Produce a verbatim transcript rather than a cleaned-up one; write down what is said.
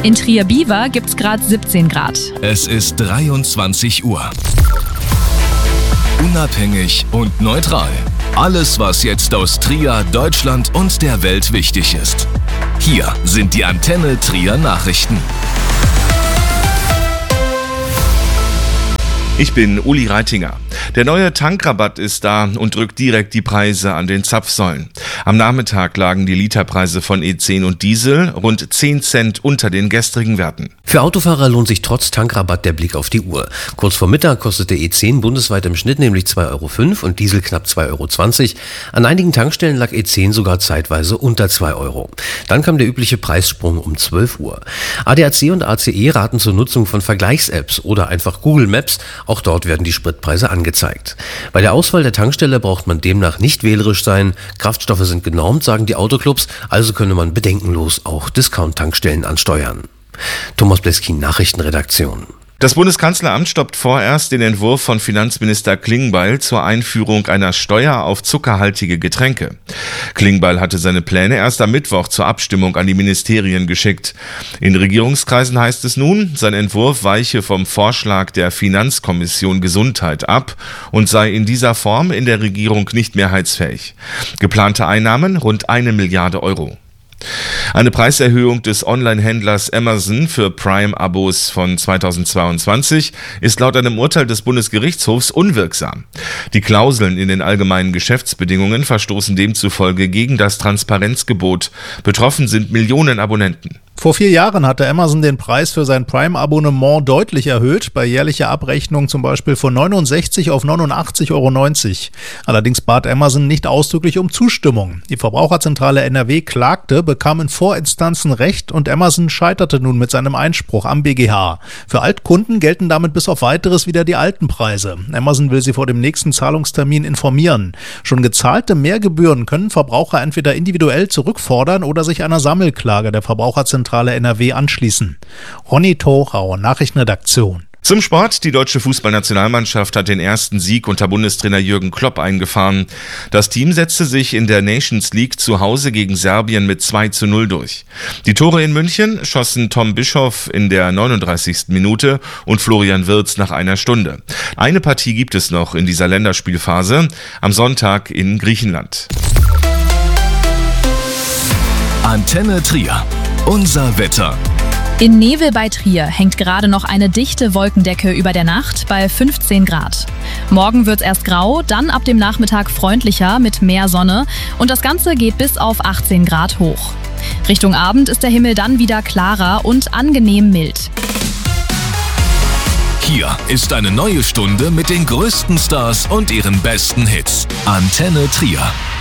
In Trier-Biewer gibt's gerade siebzehn Grad. Es ist dreiundzwanzig Uhr. Unabhängig und neutral. Alles, was jetzt aus Trier, Deutschland und der Welt wichtig ist. Hier sind die Antenne Trier Nachrichten. Ich bin Uli Reitinger. Der neue Tankrabatt ist da und drückt direkt die Preise an den Zapfsäulen. Am Nachmittag lagen die Literpreise von E zehn und Diesel rund zehn Cent unter den gestrigen Werten. Für Autofahrer lohnt sich trotz Tankrabatt der Blick auf die Uhr. Kurz vor Mittag kostete E zehn bundesweit im Schnitt nämlich zwei Euro fünf und Diesel knapp zwei Euro zwanzig. An einigen Tankstellen lag E zehn sogar zeitweise unter zwei Euro. Dann kam der übliche Preissprung um zwölf Uhr. A D A C und A C E raten zur Nutzung von Vergleichs-Apps oder einfach Google Maps. Auch dort werden die Spritpreise angezeigt. Bei der Auswahl der Tankstelle braucht man demnach nicht wählerisch sein. Kraftstoffe sind genormt, sagen die Autoclubs, also könne man bedenkenlos auch Discount-Tankstellen ansteuern. Thomas Bleskin, Nachrichtenredaktion. Das Bundeskanzleramt stoppt vorerst den Entwurf von Finanzminister Klingbeil zur Einführung einer Steuer auf zuckerhaltige Getränke. Klingbeil hatte seine Pläne erst am Mittwoch zur Abstimmung an die Ministerien geschickt. In Regierungskreisen heißt es nun, sein Entwurf weiche vom Vorschlag der Finanzkommission Gesundheit ab und sei in dieser Form in der Regierung nicht mehrheitsfähig. Geplante Einnahmen rund eine Milliarde Euro. Eine Preiserhöhung des Online-Händlers Amazon für Prime-Abos von zweitausendzweiundzwanzig ist laut einem Urteil des Bundesgerichtshofs unwirksam. Die Klauseln in den allgemeinen Geschäftsbedingungen verstoßen demzufolge gegen das Transparenzgebot. Betroffen sind Millionen Abonnenten. Vor vier Jahren hatte Amazon den Preis für sein Prime-Abonnement deutlich erhöht, bei jährlicher Abrechnung zum Beispiel von neunundsechzig auf neunundachtzig Euro neunzig. Allerdings bat Amazon nicht ausdrücklich um Zustimmung. Die Verbraucherzentrale N R W klagte, bekam in Vorinstanzen Recht und Amazon scheiterte nun mit seinem Einspruch am B G H. Für Altkunden gelten damit bis auf Weiteres wieder die alten Preise. Amazon will sie vor dem nächsten Zahlungstermin informieren. Schon gezahlte Mehrgebühren können Verbraucher entweder individuell zurückfordern oder sich einer Sammelklage der Verbraucherzentrale N R W anschließen. Ronny Thorau, Nachrichtenredaktion. Zum Sport. Die deutsche Fußballnationalmannschaft hat den ersten Sieg unter Bundestrainer Jürgen Klopp eingefahren. Das Team setzte sich in der Nations League zu Hause gegen Serbien mit zwei zu null durch. Die Tore in München schossen Tom Bischoff in der neununddreißigsten Minute und Florian Wirtz nach einer Stunde. Eine Partie gibt es noch in dieser Länderspielphase, am Sonntag in Griechenland. Antenne Trier. Unser Wetter. In Nevel bei Trier hängt gerade noch eine dichte Wolkendecke über der Nacht bei fünfzehn Grad. Morgen wird's erst grau, dann ab dem Nachmittag freundlicher mit mehr Sonne und das Ganze geht bis auf achtzehn Grad hoch. Richtung Abend ist der Himmel dann wieder klarer und angenehm mild. Hier ist eine neue Stunde mit den größten Stars und ihren besten Hits. Antenne Trier.